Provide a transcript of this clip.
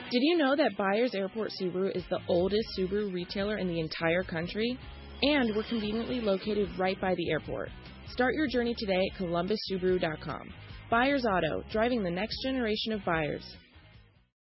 Did you know that Byers Airport Subaru is the oldest Subaru retailer in the entire country? And we're conveniently located right by the airport. Start your journey today at ColumbusSubaru.com. Byers Auto, driving the next generation of buyers.